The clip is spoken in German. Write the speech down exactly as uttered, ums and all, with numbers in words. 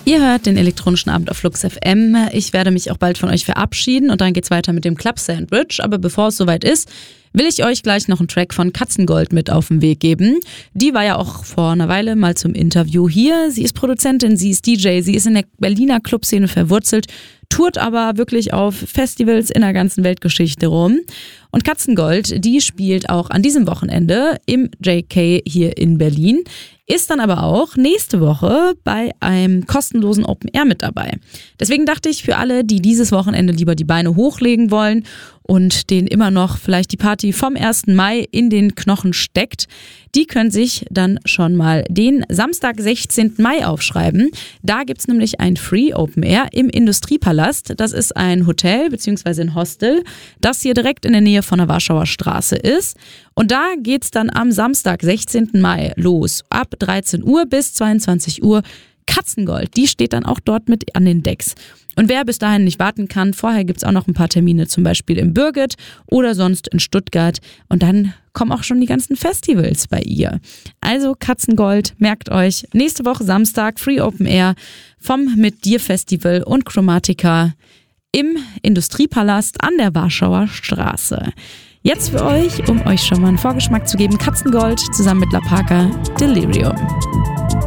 Ihr hört den elektronischen Abend auf Flux F M. Ich werde mich auch bald von euch verabschieden und dann geht's weiter mit dem Club Sandwich. Aber bevor es soweit ist, will ich euch gleich noch einen Track von Katzengold mit auf den Weg geben. Die war ja auch vor einer Weile mal zum Interview hier. Sie ist Produzentin, sie ist D J, sie ist in der Berliner Clubszene verwurzelt, tourt aber wirklich auf Festivals in der ganzen Weltgeschichte rum. Und Katzengold, die spielt auch an diesem Wochenende im J K hier in Berlin, ist dann aber auch nächste Woche bei einem kostenlosen Open Air mit dabei. Deswegen dachte ich, für alle, die dieses Wochenende lieber die Beine hochlegen wollen und denen immer noch vielleicht die Party vom ersten Mai in den Knochen steckt, die können sich dann schon mal den Samstag, sechzehnten Mai aufschreiben. Da gibt's nämlich ein Free Open Air im Industriepalast. Das ist ein Hotel bzw. ein Hostel, das hier direkt in der Nähe von der Warschauer Straße ist. Und da geht's dann am Samstag, sechzehnten Mai los. Ab dreizehn Uhr bis zweiundzwanzig Uhr. Katzengold, die steht dann auch dort mit an den Decks. Und wer bis dahin nicht warten kann, vorher gibt's auch noch ein paar Termine, zum Beispiel im Birgit oder sonst in Stuttgart. Und dann kommen auch schon die ganzen Festivals bei ihr. Also Katzengold, merkt euch, nächste Woche Samstag Free Open Air vom Mit Dir Festival und Chromatica im Industriepalast an der Warschauer Straße. Jetzt für euch, um euch schon mal einen Vorgeschmack zu geben, Katzengold zusammen mit La Parka, Delirium.